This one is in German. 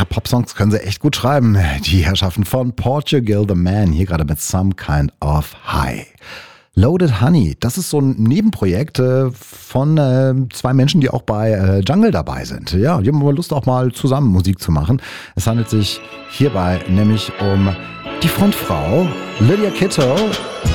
Ja, Popsongs können sie echt gut schreiben. Die Herrschaften von Portugal the Man, hier gerade mit Some Kind of High. Loaded Honey, das ist so ein Nebenprojekt von zwei Menschen, die auch bei Jungle dabei sind. Ja, die haben aber Lust auch mal zusammen Musik zu machen. Es handelt sich hierbei nämlich um die Frontfrau Lydia Kittle